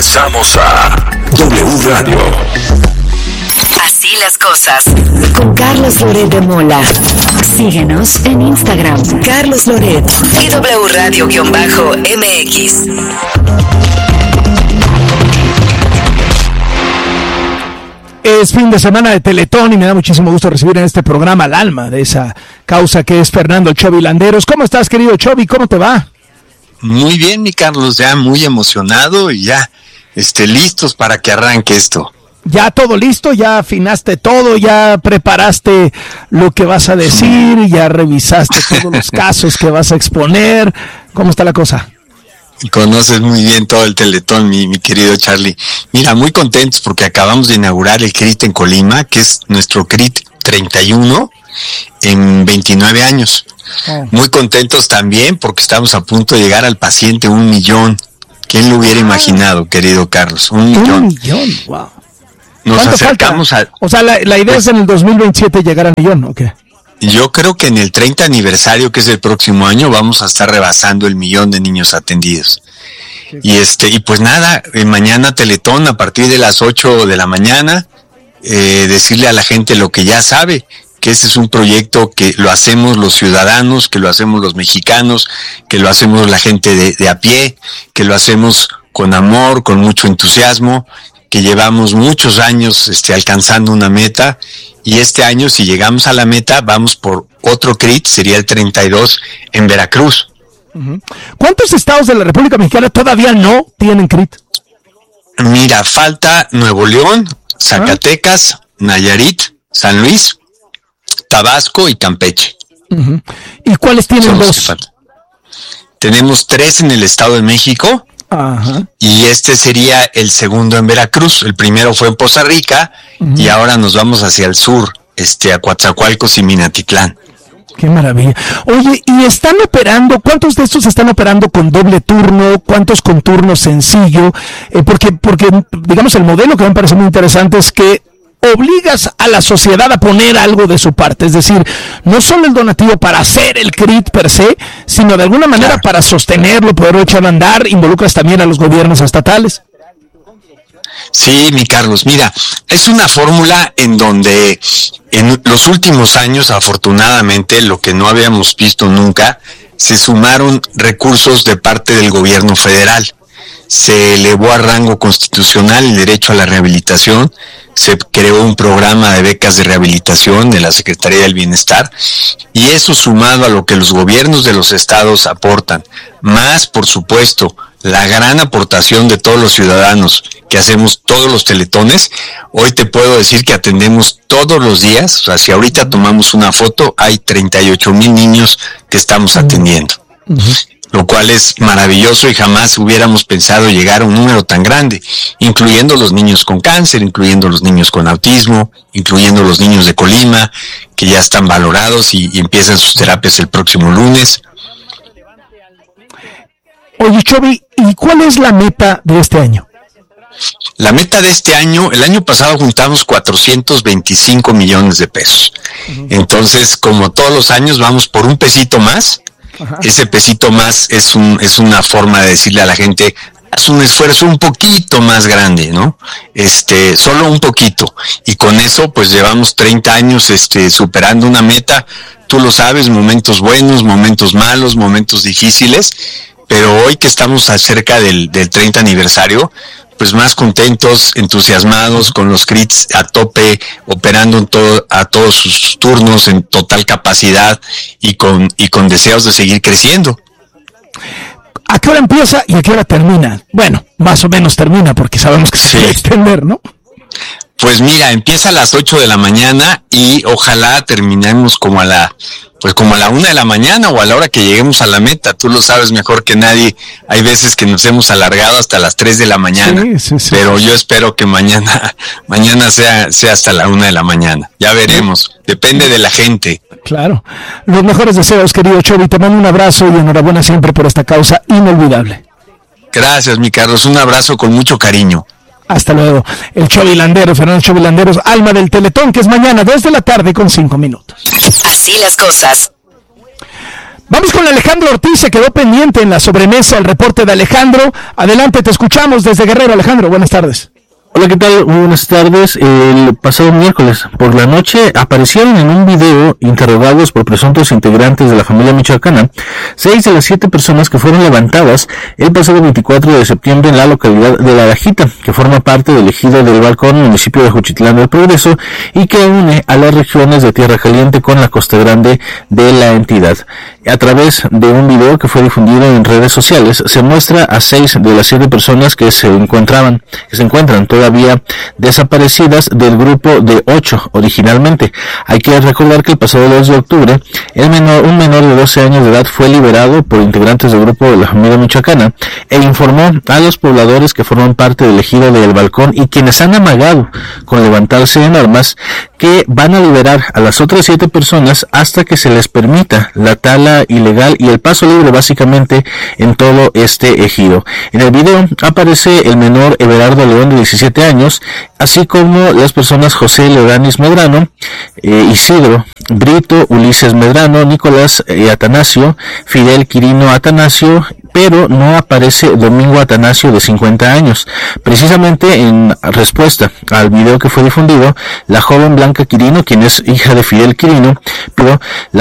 Regresamos a W Radio. Así las cosas. Con Carlos Loret de Mola. Síguenos en Instagram. Carlos Loret. Y W Radio-MX. Es fin de semana de Teletón y me da muchísimo gusto recibir en este programa al alma de esa causa que es Fernando Chovy Landeros. ¿Cómo estás, querido Chovy? ¿Cómo te va? Muy bien, mi Carlos, ya muy emocionado y ya listos para que arranque esto. Ya todo listo, ya afinaste todo, ya preparaste lo que vas a decir, ya revisaste todos los casos que vas a exponer. ¿Cómo está la cosa? Conoces muy bien todo el Teletón, mi querido Charlie. Mira, muy contentos porque acabamos de inaugurar el CRIT en Colima, que es nuestro CRIT 31 en 29 años. Muy contentos también porque estamos a punto de llegar al paciente 1 millón. ¿Quién lo hubiera imaginado, querido Carlos? 1 millón. 1 millón, wow. Nos acercamos a... O sea, la idea es en el 2027 llegar a 1 millón, ¿o qué? Yo creo que en el 30 aniversario, que es el próximo año, vamos a estar rebasando el 1 millón de niños atendidos. Y pues nada, mañana Teletón a partir de las 8 de la mañana, decirle a la gente lo que ya sabe, que este es un proyecto que lo hacemos los ciudadanos, que lo hacemos los mexicanos, que lo hacemos la gente de a pie, que lo hacemos con amor, con mucho entusiasmo, que llevamos muchos años alcanzando una meta, y este año, si llegamos a la meta, vamos por otro CRIT, sería el 32 en Veracruz. ¿Cuántos estados de la República Mexicana todavía no tienen CRIT? Mira, falta Nuevo León, Zacatecas, Nayarit, San Luis, Tabasco y Campeche. ¿Y cuáles tienen dos? Tenemos 3 en el Estado de México. Ajá. Y este sería el segundo en Veracruz. El primero fue en Poza Rica, y ahora nos vamos hacia el sur, a Coatzacoalcos y Minatitlán. Qué maravilla. Oye, ¿y están operando? ¿Cuántos de estos están operando con doble turno? ¿Cuántos con turno sencillo? Porque digamos, el modelo que me parece muy interesante es que obligas a la sociedad a poner algo de su parte, es decir, no solo el donativo para hacer el CRIT per se, sino de alguna manera para sostenerlo, poderlo echar a andar, involucras también a los gobiernos estatales. Sí, mi Carlos, mira, es una fórmula en donde en los últimos años, afortunadamente, lo que no habíamos visto nunca, se sumaron recursos de parte del gobierno federal. Se elevó a rango constitucional el derecho a la rehabilitación, se creó un programa de becas de rehabilitación de la Secretaría del Bienestar, y eso sumado a lo que los gobiernos de los estados aportan, más por supuesto la gran aportación de todos los ciudadanos que hacemos todos los teletones. Hoy te puedo decir que atendemos todos los días, o sea, si ahorita tomamos una foto, hay 38,000 niños que estamos atendiendo. Lo cual es maravilloso y jamás hubiéramos pensado llegar a un número tan grande, incluyendo los niños con cáncer, incluyendo los niños con autismo, incluyendo los niños de Colima, que ya están valorados y empiezan sus terapias el próximo lunes. Oye, Chovy, ¿y cuál es la meta de este año? La meta de este año, el año pasado juntamos 425 millones de pesos. Entonces, como todos los años, vamos por un pesito más. Ese pesito más es una forma de decirle a la gente, haz un esfuerzo un poquito más grande, ¿no? Solo un poquito. Y con eso, pues llevamos 30 años, superando una meta. Tú lo sabes, momentos buenos, momentos malos, momentos difíciles. Pero hoy que estamos cerca del 30 aniversario, pues más contentos, entusiasmados, con los CRITs a tope, operando a todos sus turnos en total capacidad y con deseos de seguir creciendo. ¿A qué hora empieza y a qué hora termina? Bueno, más o menos termina, porque sabemos que se puede extender, ¿no? Pues mira, empieza a las 8 de la mañana y ojalá terminemos como a la 1 de la mañana o a la hora que lleguemos a la meta. Tú lo sabes mejor que nadie. Hay veces que nos hemos alargado hasta las 3 de la mañana. Sí. Pero yo espero que mañana sea hasta la 1 de la mañana. Ya veremos. Depende de la gente. Claro. Los mejores deseos, querido Chovy. Te mando un abrazo y enhorabuena siempre por esta causa inolvidable. Gracias, mi Carlos. Un abrazo con mucho cariño. Hasta luego. El Chovy Landeros, Fernando Chovy Landeros, alma del Teletón, que es mañana, 2 de la tarde con 5 minutos. Así las cosas. Vamos con Alejandro Ortiz, se quedó pendiente en la sobremesa el reporte de Alejandro. Adelante, te escuchamos desde Guerrero. Alejandro, buenas tardes. Hola, ¿qué tal? Muy buenas tardes. El pasado miércoles por la noche aparecieron en un video interrogados por presuntos integrantes de la familia michoacana 6 de las 7 personas que fueron levantadas el pasado 24 de septiembre en la localidad de La Lajita, que forma parte del ejido del Balcón, municipio de Juchitlán del Progreso, y que une a las regiones de Tierra Caliente con la Costa Grande de la entidad. A través de un video que fue difundido en redes sociales, se muestra a 6 de las 7 personas que se encuentran todavía desaparecidas del grupo de 8 originalmente. Hay que recordar que el pasado 2 de octubre, un menor de 12 años de edad fue liberado por integrantes del grupo de la familia michoacana e informó a los pobladores que forman parte del ejido del Balcón y quienes han amagado con levantarse en armas que van a liberar a las otras 7 personas hasta que se les permita la tala ilegal y el paso libre básicamente en todo este ejido. En el video aparece el menor Everardo León de 17 años, así como las personas José Leodanis Medrano, Isidro Brito, Ulises Medrano, Nicolás Atanasio, Fidel Quirino Atanasio, pero no aparece Domingo Atanasio de 50 años. Precisamente en respuesta al video que fue difundido, la joven Blanca Quirino, quien es hija de Fidel Quirino, pero la